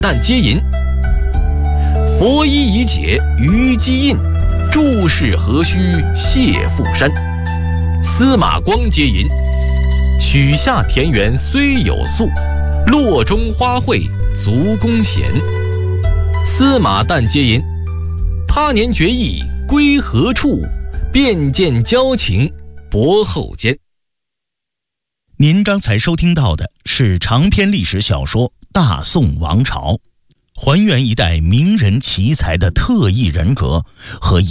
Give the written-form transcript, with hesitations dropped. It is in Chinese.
旦接引。佛衣已解于鸡印，注释何须谢父山。司马光接引。许下田园虽有粟，洛中花卉足弓闲。司马旦接引。他年决意归何处，便见交情薄厚间。 您刚才收听到的是长篇历史小说《大宋王朝》，还原一代名人奇才的特异人格和